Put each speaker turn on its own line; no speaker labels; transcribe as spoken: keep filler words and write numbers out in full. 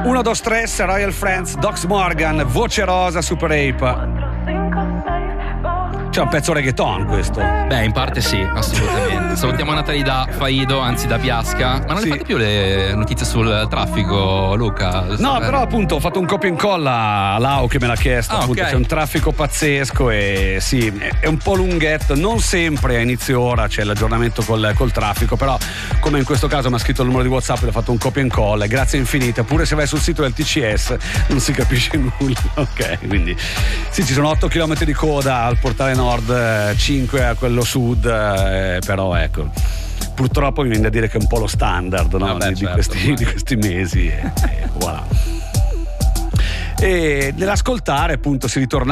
uno, dos, tres, Royal Friends, Docs Morgan, Voce Rosa, Super Ape. C'è un pezzo reggaeton questo.
Beh, in parte sì, assolutamente. Salutiamo Natalie da Faido, anzi da Piasca. Ma non
Sì.
ne fate più le notizie sul traffico, Luca?
No, però appunto ho fatto un copia e incolla a Lau che me l'ha chiesto.
Ah,
Appunto
ok.
c'è un traffico pazzesco e sì, è un po' lunghetto. Non sempre a inizio ora c'è l'aggiornamento col, col traffico, però come in questo caso mi ha scritto il numero di WhatsApp e ho fatto un copia e incolla. Grazie infinite. Pure se vai sul sito del T C S non si capisce nulla. Ok, quindi sì, ci sono otto chilometri di coda al portale nord, cinque a quello sud, eh, però ecco, purtroppo mi viene da dire che è un po' lo standard, no?
Vabbè,
di,
certo,
questi, di questi mesi e, e voilà. E nell'ascoltare appunto si ritorna